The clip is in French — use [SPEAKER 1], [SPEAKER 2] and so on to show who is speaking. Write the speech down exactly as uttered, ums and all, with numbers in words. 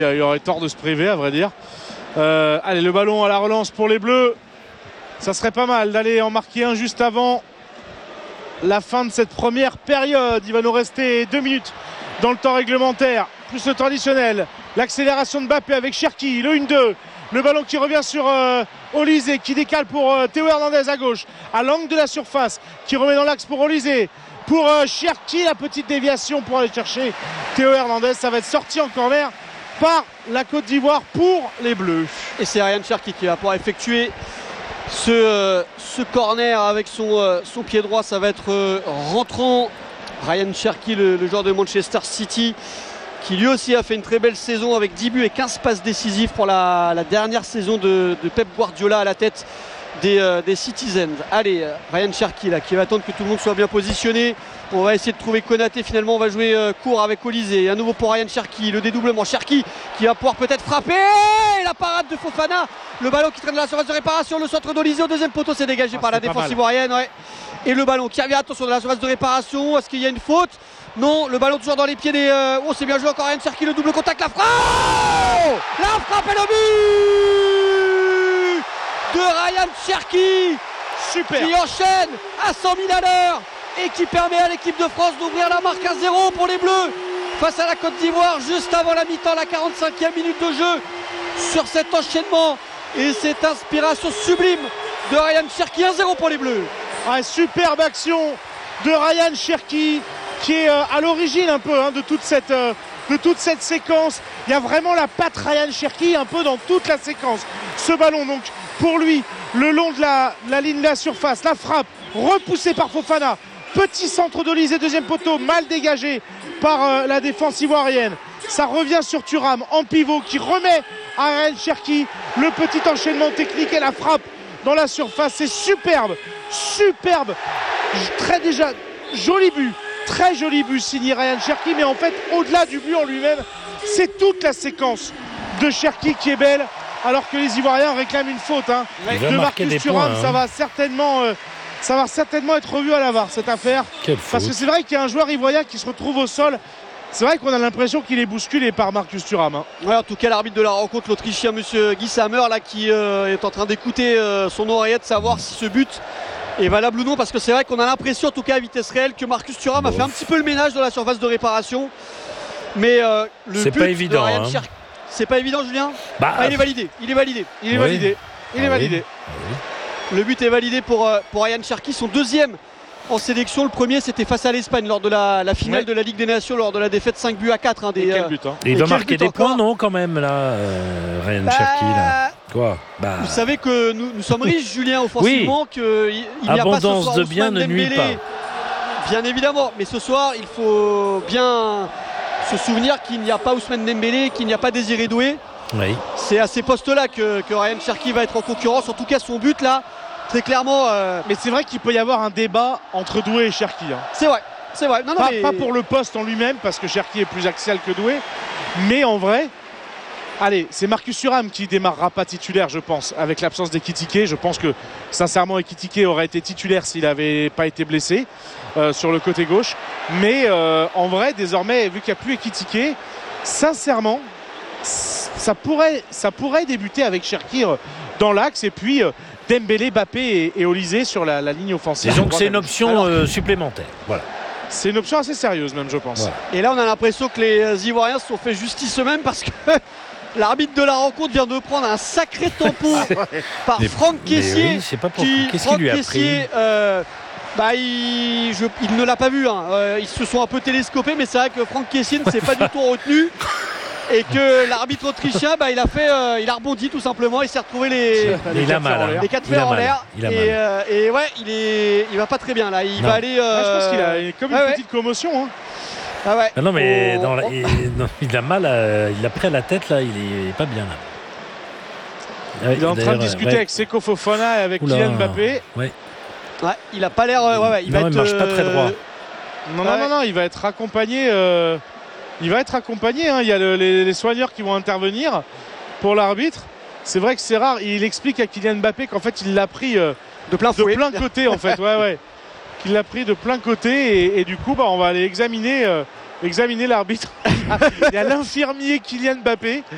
[SPEAKER 1] Il aurait tort de se priver, à vrai dire. Euh, allez, le ballon à la relance pour les Bleus. Ça serait pas mal d'aller en marquer un juste avant la fin de cette première période. Il va nous rester deux minutes dans le temps réglementaire, plus le temps additionnel. L'accélération de Mbappé avec Cherki, le un deux. Le ballon qui revient sur euh, Olysée, qui décale pour euh, Théo Hernandez à gauche, à l'angle de la surface, qui remet dans l'axe pour Olysée. Pour euh, Cherki, la petite déviation pour aller chercher Théo Hernandez. Ça va être sorti en corner par la Côte d'Ivoire pour les Bleus.
[SPEAKER 2] Et c'est Ryan Cherki qui va pouvoir effectuer ce, euh, ce corner avec son, euh, son pied droit. Ça va être euh, rentrant. Ryan Cherki, le, le joueur de Manchester City, qui lui aussi a fait une très belle saison avec dix buts et quinze passes décisives pour la, la dernière saison de, de Pep Guardiola à la tête des, euh, des Citizens. Allez, euh, Ryan Cherki là, qui va attendre que tout le monde soit bien positionné. On va essayer de trouver Konaté. Finalement, on va jouer euh, court avec Olysée. À nouveau pour Ryan Cherki, le dédoublement. Cherki qui va pouvoir peut-être frapper. Et la parade de Fofana. Le ballon qui traîne de la surface de réparation. Le centre d'Olysée au deuxième poteau, c'est dégagé ah, par la défense ivoirienne. Ouais. Et le ballon qui revient, attention, de la surface de réparation. Est-ce qu'il y a une faute? Non, le ballon toujours dans les pieds des... Euh... Oh, c'est bien joué encore Ryan Cherki, le double contact, la frappe. Oh, la frappe et le but de Ryan Cherki.
[SPEAKER 1] Super.
[SPEAKER 2] Qui enchaîne à cent mille à l'heure et qui permet à l'équipe de France d'ouvrir la marque à zéro pour les Bleus face à la Côte d'Ivoire juste avant la mi-temps, la quarante-cinquième minute de jeu sur cet enchaînement et cette inspiration sublime de Ryan Cherki. Un zéro pour les Bleus.
[SPEAKER 1] Ah, superbe action de Ryan Cherki qui est euh, à l'origine un peu hein, de, toute cette, euh, de toute cette séquence. Il y a vraiment la patte Ryan Cherki un peu dans toute la séquence. Ce ballon donc pour lui le long de la, la ligne de la surface, la frappe repoussée par Fofana. Petit centre d'Olysée, deuxième poteau, mal dégagé par euh, la défense ivoirienne. Ça revient sur Thuram en pivot qui remet à Ryan Cherki le petit enchaînement technique et la frappe dans la surface. C'est superbe, superbe, très déjà joli but, très joli but signé Ryan Cherki. Mais en fait, au-delà du but en lui-même, c'est toute la séquence de Cherki qui est belle. Alors que les Ivoiriens réclament une faute hein, de Marcus Thuram. Hein. Ça va certainement... Euh, Ça va certainement être revu à la V A R cette affaire. Parce que c'est vrai qu'il y a un joueur ivoirien qui se retrouve au sol. C'est vrai qu'on a l'impression qu'il est bousculé par Marcus Thuram. Hein.
[SPEAKER 2] Ouais, en tout cas, l'arbitre de la rencontre, l'Autrichien Monsieur Guy Sammer, là, qui euh, est en train d'écouter euh, son oreillette, savoir si ce but est valable ou non. Parce que c'est vrai qu'on a l'impression, en tout cas à vitesse réelle, que Marcus Thuram bon. a fait un petit peu le ménage dans la surface de réparation. Mais euh, le but
[SPEAKER 3] pas évident,
[SPEAKER 2] de Ryan
[SPEAKER 3] hein.
[SPEAKER 2] Cherki, c'est pas évident, Julien.
[SPEAKER 3] Bah,
[SPEAKER 2] ah, il est validé. Il est validé.
[SPEAKER 1] Il est oui. validé. Il est
[SPEAKER 3] ah,
[SPEAKER 1] validé.
[SPEAKER 3] Oui. Ah, oui.
[SPEAKER 2] Le but est validé pour, pour Ryan Cherki, son deuxième en sélection. Le premier, c'était face à l'Espagne lors de la, la finale ouais. de la Ligue des Nations, lors de la défaite cinq buts à quatre. Hein, des,
[SPEAKER 1] et quel but, hein.
[SPEAKER 3] Et il doit marquer des points, non, quand même, là, euh, Ryan bah... Cherki, là. Quoi bah...
[SPEAKER 2] Vous savez que nous, nous sommes riches, Julien, offensivement, oui. qu'il n'y a pas ce soir
[SPEAKER 3] de bien ne nuit pas.
[SPEAKER 2] Bien évidemment, mais ce soir, il faut bien se souvenir qu'il n'y a pas Ousmane Dembélé, qu'il n'y a pas Désiré Doué.
[SPEAKER 3] Oui.
[SPEAKER 2] C'est à ces postes-là que, que Ryan Cherki va être en concurrence. En tout cas, son but là, très clairement. Euh...
[SPEAKER 1] Mais c'est vrai qu'il peut y avoir un débat entre Doué et Cherki. Hein.
[SPEAKER 2] C'est vrai, c'est vrai. Non, non,
[SPEAKER 1] pas,
[SPEAKER 2] mais...
[SPEAKER 1] pas pour le poste en lui-même, parce que Cherki est plus axial que Doué. Mais en vrai, allez, c'est Marcus Thuram qui démarrera pas titulaire, je pense, avec l'absence d'Ekitike. Je pense que sincèrement, Ekitike aurait été titulaire s'il n'avait pas été blessé euh, sur le côté gauche. Mais euh, en vrai, désormais, vu qu'il n'y a plus Ekitike, sincèrement. Ça pourrait, ça pourrait débuter avec Cherki dans l'axe et puis euh, Dembélé, Mbappé et, et Olysée sur la, la ligne offensive.
[SPEAKER 3] Donc c'est une option Alors, euh, supplémentaire. Voilà.
[SPEAKER 1] C'est une option assez sérieuse même, je pense.
[SPEAKER 2] Voilà. Et là, on a l'impression que les Ivoiriens se sont fait justice eux-mêmes parce que l'arbitre de la rencontre vient de prendre un sacré tampon par mais, Franck Kessié.
[SPEAKER 3] Oui, je sais pas pourquoi.
[SPEAKER 2] Qui,
[SPEAKER 3] Qu'est-ce
[SPEAKER 2] Franck
[SPEAKER 3] qu'il lui a
[SPEAKER 2] Kessié,
[SPEAKER 3] pris
[SPEAKER 2] euh, bah, il, je, il ne l'a pas vu. Hein. Euh, ils se sont un peu télescopés, mais c'est vrai que Franck Kessié ne s'est pas du tout retenu. Et que l'arbitre autrichien, bah, il a fait, euh, il a rebondi tout simplement. Il s'est retrouvé les,
[SPEAKER 3] les, quatre,
[SPEAKER 2] mal,
[SPEAKER 3] hein.
[SPEAKER 2] les quatre fers en l'air. Et, euh, et ouais, il est, il va pas très bien là. Il non. va aller. Euh...
[SPEAKER 1] Ah, je pense qu'il a comme une
[SPEAKER 2] ah,
[SPEAKER 1] petite ouais. commotion. Hein.
[SPEAKER 2] Ah ouais.
[SPEAKER 3] Ah non mais
[SPEAKER 2] oh,
[SPEAKER 3] dans la,
[SPEAKER 2] oh.
[SPEAKER 3] Il, non, il a mal, à, il a pris à la tête là. Il est, il est pas bien là.
[SPEAKER 1] Il est en train de discuter ouais. avec Seko Fofana et avec Oula. Kylian Mbappé.
[SPEAKER 3] Ouais.
[SPEAKER 2] Ouais, il a pas l'air. Euh, ouais, ouais, il
[SPEAKER 3] non,
[SPEAKER 2] va
[SPEAKER 3] il
[SPEAKER 2] être,
[SPEAKER 3] marche pas très droit.
[SPEAKER 1] Non, non, non, non, il va être accompagné. Euh... Il va être accompagné, hein. Il y a le, les, les soigneurs qui vont intervenir pour l'arbitre. C'est vrai que c'est rare. Il explique à Kylian Mbappé qu'en fait il l'a pris euh,
[SPEAKER 2] de plein fouet.
[SPEAKER 1] De plein côté en fait. Ouais, ouais. Qu'il l'a pris de plein côté et, et du coup bah, on va aller examiner, euh, examiner l'arbitre. Il y a l'infirmier Kylian Mbappé